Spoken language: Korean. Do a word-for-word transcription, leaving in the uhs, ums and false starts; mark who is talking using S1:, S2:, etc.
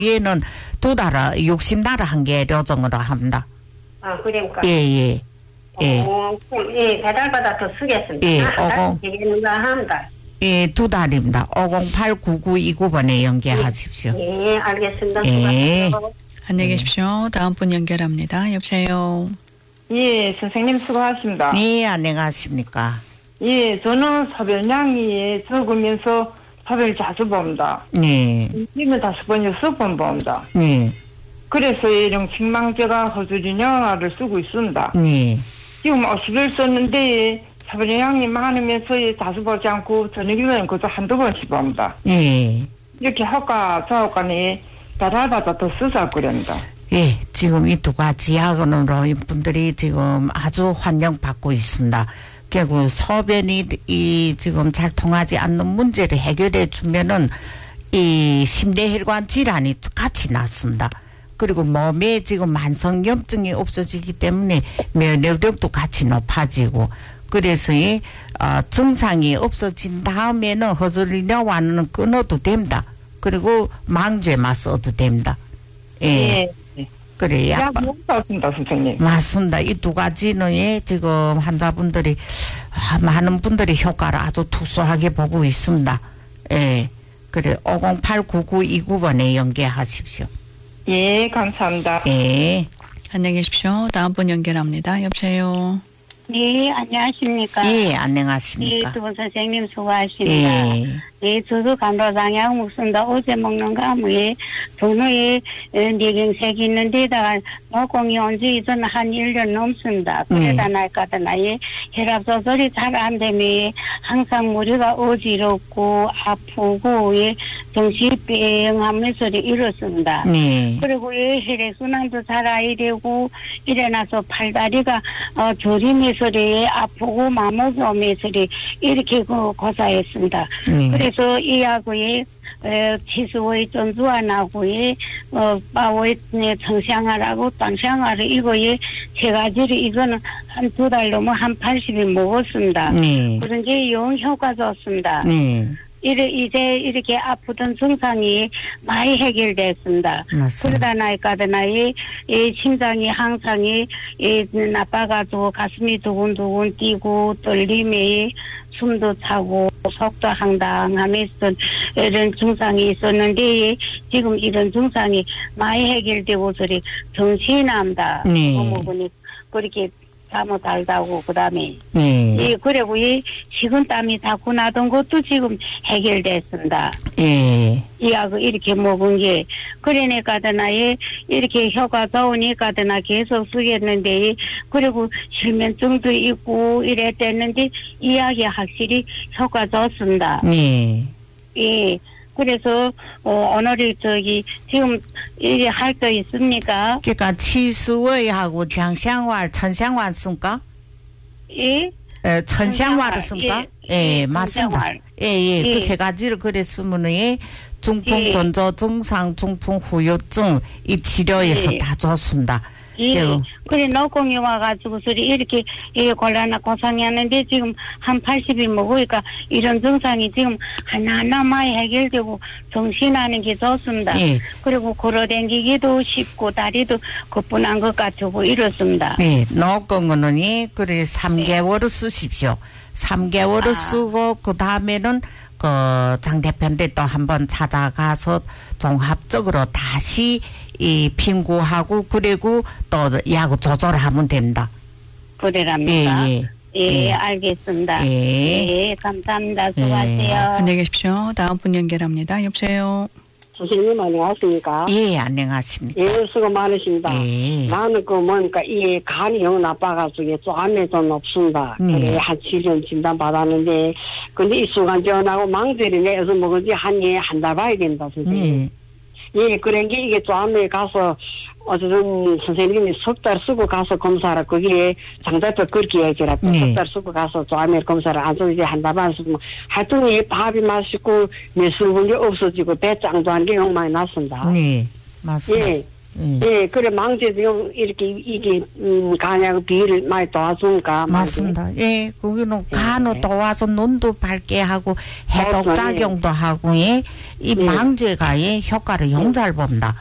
S1: 얘는 두 달아, 육십 나라 한 개 요정으로 합니다.
S2: 아, 그러니까.
S1: 예, 예. 예.
S2: 어, 예, 배달받아 더 쓰겠습니다.
S1: 예,
S2: 한 달
S1: 어공.
S2: 되겠는가 한 달.
S1: 예, 두 달입니다. 오공팔 구구이구 번에 연계하십시오.
S2: 예, 알겠습니다.
S1: 예.
S2: 수고하세요.
S3: 안녕히 계십시오. 다음 분 연결합니다. 여보세요.
S4: 예, 선생님 수고하십니다.
S1: 네, 안녕하십니까.
S4: 예, 저는 소변량이 적으면서 소변을 자주 봅니다.
S1: 네.
S4: 일주일에 다섯 번, 여섯 번 봅니다.
S1: 네.
S4: 그래서 이런 식망제가 허주리냐를 쓰고 있습니다.
S1: 네.
S4: 지금 오십 일 썼는데 소변량이 많으면서 자주 보지 않고 저녁이면 그저 한두 번씩 봅니다.
S1: 예.
S4: 이렇게 효과, 저효과는 배달받아 더 쓰자 그럽니다.
S1: 예, 지금 이 두 가지 약으로 분들이 지금 아주 환영받고 있습니다. 결국 소변이 이 지금 잘 통하지 않는 문제를 해결해 주면은 이 심내혈관 질환이 같이 낫습니다. 그리고 몸에 지금 만성염증이 없어지기 때문에 면역력도 같이 높아지고 그래서 이 어, 증상이 없어진 다음에는 허즈리냐와는 끊어도 됩니다. 그리고 망제만 써도 됩니다. 예.
S4: 예.
S1: 그래요.
S4: 약 너무 좋습니다, 선생님.
S1: 맞습니다. 이 두 가지는 예, 지금 환자분들이 아, 많은 분들이 효과를 아주 투수하게 보고 있습니다. 예. 그래 오공팔 구구이구 번에 연계하십시오.
S4: 예, 감사합니다.
S1: 예.
S3: 안녕히 계십시오. 다음 분 연결합니다. 여보세요.
S2: 예, 안녕하십니까.
S1: 예,
S2: 예,
S1: 안녕하십니까.
S2: 두 분 선생님 수고하십니다.
S1: 예.
S2: 예, 저도 감로장 약 먹습니다. 어제 먹는 감에 전후에 뇌경색이 있는 데다가 노공이 온지 이전 한 일 년 넘습니다. 그러다 나니까 나의 혈압 조절이 잘 안 되면 항상 머리가 어지럽고 아프고 예, 정신이 뺑하면서 이렇습니다.
S1: 네.
S2: 그리고 예, 혈액순환도 잘 안 되고 일어나서 팔다리가 어, 저림에서 아프고 마모기 오면서 이렇게 그 고사했습니다.
S1: 네.
S2: 그래서 이 약의 에, 치수의 전주환하고의 어, 빠의 청샹하라고 땅샹하를 이거에 세 가지를 이거는 한 두 달 넘어 한 팔십 일 먹었습니다.
S1: 네.
S2: 그런 게 영 효과 좋습니다.
S1: 네.
S2: 이래, 이제 이렇게 아프던 증상이 많이 해결됐습니다.
S1: 맞습니다.
S2: 그러다 나니까 나의 이 심장이 항상 이 나빠가지고 가슴이 두근두근 뛰고 떨림에 숨도 차고 속도 황당하면서 이런 증상이 있었는데 지금 이런 증상이 많이 해결되고 저리 정신이 납니다.
S1: 네.
S2: 먹으니 그렇게 잠을 달다고 그다음에
S1: 네.
S2: 예, 그리고 이 식은땀이 자꾸 나던 것도 지금 해결됐습니다.
S1: 예.
S2: 이 약을 이렇게 먹은 게 그러니까 나의 이렇게 효과 좋으니까 나 계속 쓰겠는데 그리고 실면증도 있고 이랬댔는데 이 약이 확실히 효과 좋습니다.
S1: 네.
S2: 예. 그래서 어, 오늘이 저기 지금 이게 할 거 있습니까?
S1: 그러니까 치수의하고 장샹활, 천샹활 쓴가?
S2: 예.
S1: 에, 천샹활을 쓴가?
S2: 예,
S1: 예,
S2: 예,
S1: 맞습니다.
S2: 천샹활.
S1: 예, 예,
S2: 예.
S1: 그 세 가지를 그랬으면은 예, 중풍
S2: 예.
S1: 전조 증상, 중풍 후유증 이 치료에서
S2: 예.
S1: 다 좋습니다.
S2: 예.
S1: 예.
S2: 그래, 노공이 와가지고, 소리 이렇게, 예, 곤란한 고상이 하는데, 지금 한 팔십 일 먹으니까, 이런 증상이 지금 하나하나 많이 해결되고, 정신하는 게 좋습니다.
S1: 예.
S2: 그리고 걸어다니기도 쉽고, 다리도 거뿐한 것 같고, 이렇습니다.
S1: 네, 노건은 예, 그래 삼 개월을 쓰십시오. 삼 개월을
S2: 아.
S1: 쓰고 그 다음에는 그 장 대표한테 또 한번 찾아가서 종합적으로 다시 이評估하고 그리고 또 약 조절하면 됩니다.
S2: 그래랍니까?
S1: 예, 예.
S2: 예,
S1: 예.
S2: 알겠습니다.
S1: 예.
S2: 예, 감사합니다. 수고하세요.
S3: 안녕히 계십시오. 다음 분 연결합니다. 여보세요.
S5: 선생님 안녕하십니까?
S1: 예, 안녕하십니까.
S5: 예, 수고 많으십니다.
S1: 예.
S5: 나는 그 뭐니까 이 간이 영 나빠가지고 쪼아매 좀 없습니다.
S1: 네.
S5: 그래 한 칠 년 진단 받았는데 근데 이 순간 전하고 망제를 내서 먹은 지 한 예 한 달 봐야 된다 선생님.
S1: 예.
S5: 예, 그런 게 이게 쪼아매 가서 어쨌든 선생님이 석 달 쓰고 가서 검사를 거기에 장대표 그렇게 얘기를 했고
S1: 네.
S5: 석 달 쓰고 가서 쪼아매 검사를 안 써도 이제 한 달 반 쓰고 하여튼 이 밥이 맛있고 매술분이 없어지고 배짱도 한 게 너무 많이 났습니다.
S1: 네, 맞습니다.
S5: 예.
S1: 예.
S5: 예, 그래 망제 지금 이렇게 이게 음 간약 비를 많이 도와주니까 망제.
S1: 맞습니다. 예, 거기는 간호
S5: 예.
S1: 도와서 눈도 밝게 하고 해독
S5: 맞아요.
S1: 작용도 하고 예, 이
S5: 예.
S1: 망제가 예, 효과를 영잘 봅니다.